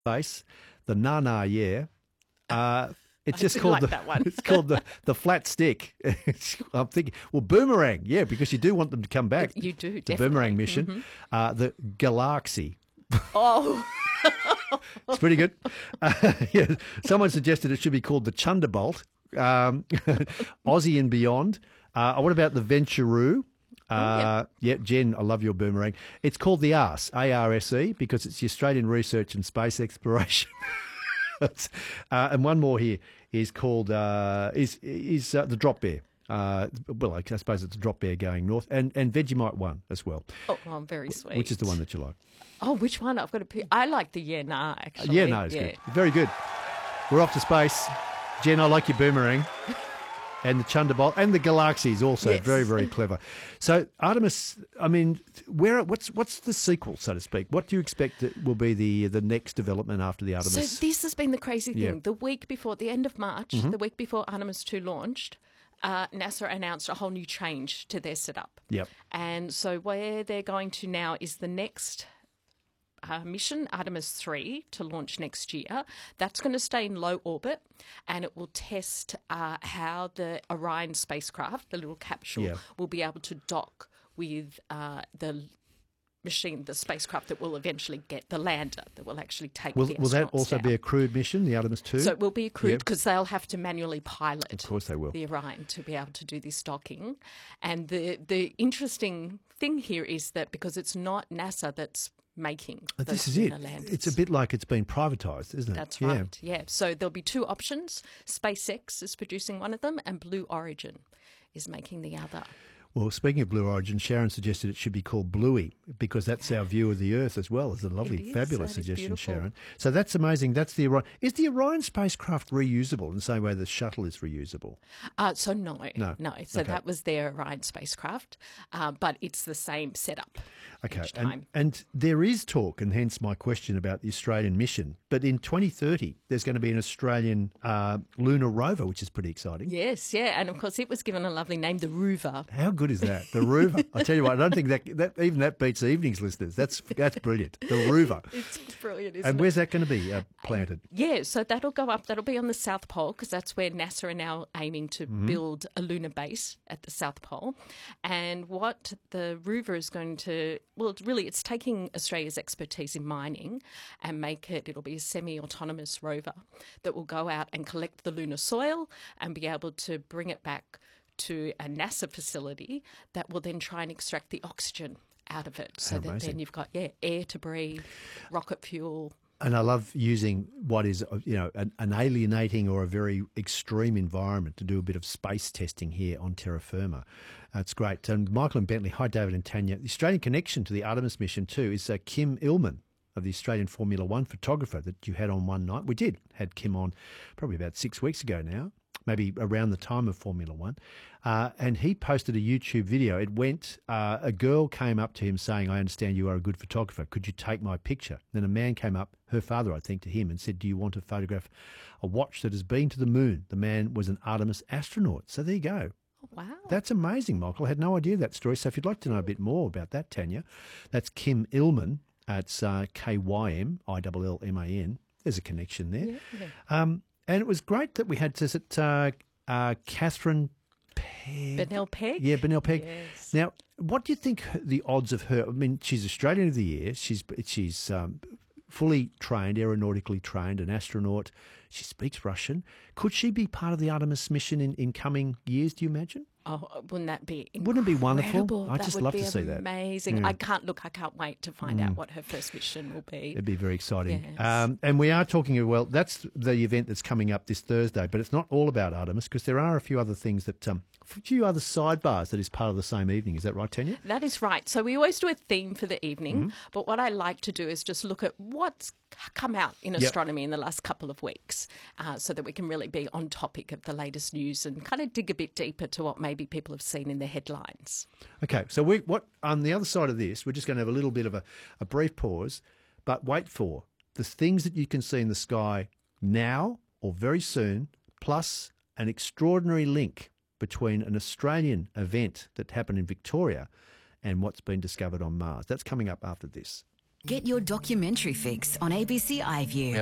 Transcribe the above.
base, the Nana, yeah. It's I just do called like that one. it's called the flat stick. I'm thinking, well, boomerang, yeah, because you do want them to come back. You do, The definitely. boomerang mission, the Galaxy. Oh, It's pretty good. Yeah, someone suggested it should be called the Chunderbolt, Aussie and beyond. What about the Venturoo? Yeah, Jen, I love your boomerang. It's called the ARSE, ARSE, because it's the Australian Research and Space Exploration. And one more here is called the Drop Bear. Well, I suppose it's a drop bear going north, and Vegemite 1 as well, very sweet. which is the one that you like. Oh, which one? I've got to pick. I like the actually. Yeah, no, it's good. Very good. We're off to space. Jen, I like your boomerang. And the Chunderbolt and the Galaxy is also Yes. very, very clever. So Artemis, I mean, what's the sequel, so to speak? What do you expect that will be the next development after the Artemis? So this has been the crazy thing. Yeah. The week before, the end of March, the week before Artemis 2 launched, NASA announced a whole new change to their setup. Yep. And so where they're going to now is the next mission, Artemis 3, to launch next year. That's going to stay in low orbit, and it will test how the Orion spacecraft, the little capsule, Yeah. will be able to dock with the machine, the spacecraft that will eventually get the lander that will actually take the astronauts Will that also down. be a crewed mission, the Artemis 2? So it will be Yeah. crewed because they'll have to manually pilot Of course they will. the Orion to be able to do this docking. And the interesting thing here is that because it's not NASA that's making This those is it. lunar landers. It's a bit like it's been privatised, isn't it? That's right, yeah. So there'll be two options. SpaceX is producing one of them and Blue Origin is making the other. Well, speaking of Blue Origin, Sharon suggested it should be called Bluey because that's our view of the Earth as well. It's a lovely, It is. fabulous That is suggestion, beautiful. Sharon. So that's amazing. That's the Orion. Is the Orion spacecraft reusable in the same way the shuttle is reusable? So no. So Okay. that was their Orion spacecraft, but it's the same setup. Okay, each time. and there is talk, and hence my question about the Australian mission. But in 2030, there's going to be an Australian lunar rover, which is pretty exciting. Yes, yeah, and of course it was given a lovely name, the Rover. How good is that? The Rover. I tell you what, I don't think that even that beats evenings listeners. That's brilliant. The Rover. It's brilliant, isn't And it? where's that going to be planted? Yeah, so that'll go up. That'll be on the South Pole because that's where NASA are now aiming to build a lunar base at the South Pole. And what the rover is going to, well, really, it's taking Australia's expertise in mining and it'll be a semi-autonomous rover that will go out and collect the lunar soil and be able to bring it back to a NASA facility that will then try and extract the oxygen out of it. So that amazing. then you've got, air to breathe, rocket fuel. And I love using what is, an alienating or a very extreme environment to do a bit of space testing here on terra firma. It's great. And Michael and Bentley, hi David and Tanya. The Australian connection to the Artemis mission too is Kim Illman of the Australian Formula One photographer that you had on one night. We had Kim on probably about 6 weeks ago now, maybe around the time of Formula One. And he posted a YouTube video. It went, a girl came up to him saying, I understand you are a good photographer. Could you take my picture? Then a man came up, her father, I think, to him and said, do you want to photograph a watch that has been to the moon? The man was an Artemis astronaut. So there you go. Oh, wow. That's amazing, Michael. I had no idea that story. So if you'd like to know a bit more about that, Tanya, that's Kim Illman. It's Kymmillman. There's a connection there. Yeah. And it was great that we had Catherine Pegg. Benel Pegg? Yeah, Benel Pegg. Yes. Now, what do you think the odds of her? I mean, she's Australian of the Year. She's fully trained, aeronautically trained, an astronaut. She speaks Russian. Could she be part of the Artemis mission in coming years, do you imagine? Oh, wouldn't that be incredible? Wouldn't it be wonderful? I'd That just would love be to see that. amazing. Yeah. I can't wait to find out what her first mission will be. It'd be very exciting. Yes. And we are talking, well, that's the event that's coming up this Thursday, but it's not all about Artemis because there are a few other things that, a few other sidebars that is part of the same evening. Is that right, Tanya? That is right. So we always do a theme for the evening, Mm-hmm. but what I like to do is just look at what's come out in astronomy in the last couple of weeks so that we can really be on topic of the latest news and kind of dig a bit deeper to what maybe people have seen in the headlines. Okay, so what on the other side of this, we're just going to have a little bit of a brief pause, but wait for the things that you can see in the sky now or very soon, plus an extraordinary link between an Australian event that happened in Victoria and what's been discovered on Mars. That's coming up after this. Get your documentary fix on ABC iView.